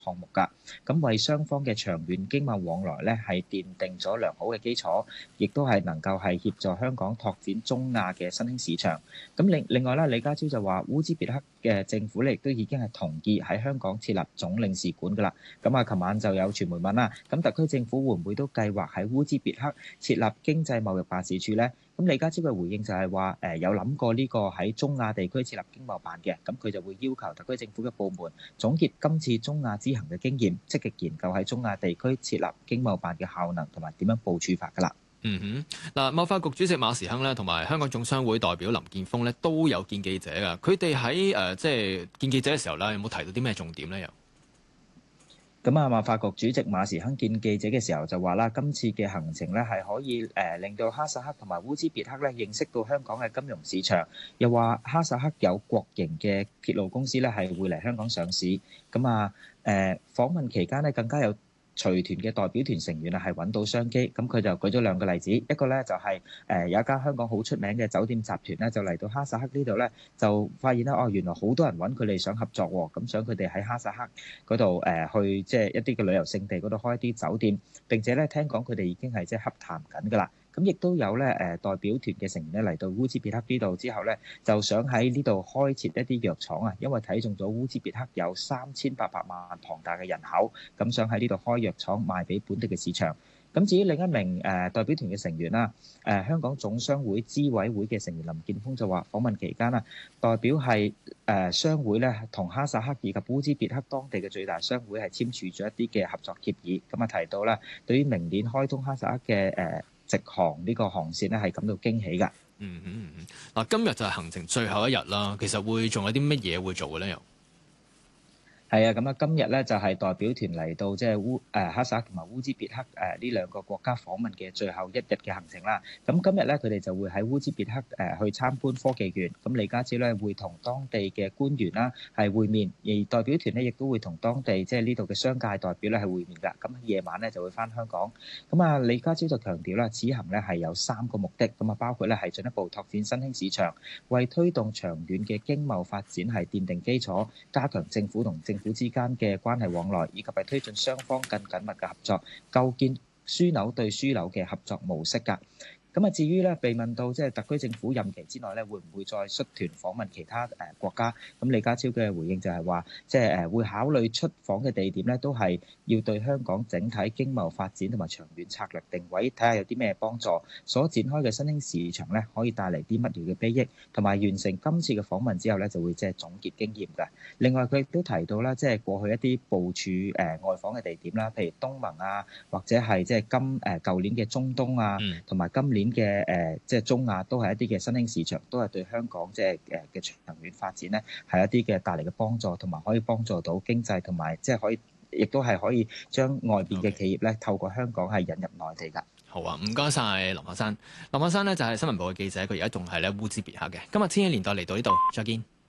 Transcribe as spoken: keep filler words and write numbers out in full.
項目㗎，咁為雙方嘅長遠經貿往來咧係奠定咗良好嘅基礎，亦都係能夠係協助香港拓展中亞嘅新興市場。咁另另外啦，李家超就話烏茲別克嘅政府咧亦都已經係同意喺香港設立總領事館㗎啦。咁啊，琴晚就有傳媒問啦，咁特區政府會唔會都計劃喺烏茲別克設立經濟貿易辦事處咧？咁李家超嘅回應就係話誒有諗過呢個喺中亞地區設立經貿辦嘅，咁佢就會要求特區政府嘅部門總結今次中亞之行嘅經驗，積極研究喺中亞地區設立經貿辦嘅效能同埋點樣部署法㗎啦。 嗯哼，嗱，貿發局主席馬時亨咧，同埋香港總商會代表林健鋒咧，都有見記者㗎。佢哋喺誒即係見記者嘅時候咧，有冇提到啲咩重點咧？又？ 咁啊，貿發局主席馬時亨見記者嘅時候就話啦，今次嘅行程咧係可以誒令到哈薩克同埋烏茲別克咧認識到香港嘅金融市場，又話哈薩克有國營嘅鐵路公司咧係會嚟香港上市。咁啊誒訪問期間咧更加有隨團嘅代表團成員啊，係揾到商機，咁佢就舉咗兩個例子，一個咧就係誒有一間香港好出名嘅酒店集團咧，就嚟到哈薩克呢度咧，就發現咧哦，原來好多人揾佢哋想合作喎，咁想佢哋喺哈薩克嗰度誒去即係一啲嘅旅遊勝地嗰度開一啲酒店，並且咧聽講佢哋已經係即係洽談緊㗎啦。咁亦都有咧誒代表團嘅成員咧嚟到烏茲別克呢度之後咧，就想喺呢度開設一啲藥廠啊，因為睇中咗烏茲別克有三千八百萬龐大嘅人口，咁想喺呢度開藥廠賣俾本地嘅市場。咁至於另一名誒代表團嘅成員啦，誒香港總商會資委會嘅成員林健鋒就話，訪問期間啊，代表係誒商會咧同哈薩克以及烏茲別克當地嘅最大商會係簽署咗一啲嘅合作協議，咁啊提到啦，對於明年開通哈薩克嘅誒直航呢個航線咧係感到驚喜㗎。 嗯嗯嗯，嗱，今日就係行程最後一日啦，其實會仲有啲乜嘢會做嘅咧？又？ 係啊，咁啊，今日咧就係代表團嚟到即係烏誒哈薩克同埋烏茲別克誒呢兩個國家訪問嘅最後一日嘅行程啦。咁今日咧佢哋就會喺烏茲別克誒去參觀科技園。咁李家超咧會同當地嘅官員啦係會面，而代表團咧亦都會同當地即係呢度嘅商界代表咧係會面㗎。咁夜晚咧就會返香港。咁啊，李家超就強調啦，此行咧係有三個目的，咁啊包括咧係進一步拓展新興市場，為推動長遠嘅經貿發展係奠定基礎，加強政府同政府之間嘅關係往來，以及係推進雙方更緊密嘅合作，構建樞紐對樞紐嘅合作模式㗎。咁啊，至於咧被問到即係特區政府任期之內咧，會唔會再率團訪問其他誒國家？咁李家超嘅回應就係話，即係誒會考慮出訪嘅地點咧，都係要對香港整體經貿發展同埋長遠策略定位，睇下有啲咩幫助，所展開嘅新興市場咧，可以帶嚟啲乜嘢嘅裨益，同埋完成今次嘅訪問之後咧，就會即係總結經驗㗎。另外佢亦都提到啦，即係過去一啲部署誒外訪嘅地點啦，譬如東盟啊，或者係即係今誒舊年嘅中東啊，同埋今年嘅誒即係中亞，都係一啲嘅新興市場，都係對香港即係誒嘅長遠發展咧，係一啲嘅帶嚟嘅幫助，同埋可以幫助到經濟，同埋即係可以，亦都係可以將外邊嘅企業咧透過香港係引入內地㗎。 好啊，唔該晒林學生。林學生咧就係新聞部嘅記者，佢而家仲係咧烏茲別克嘅。今日千禧年代嚟到呢度，再見。